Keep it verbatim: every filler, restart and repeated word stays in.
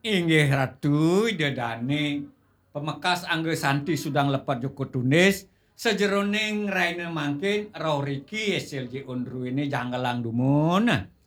Inggih Ratu Dedane pemekas angge santi sudang lepat Joko Tunis sejeroning raine mangkin raw riki esil ji undru ini janggelang dumun.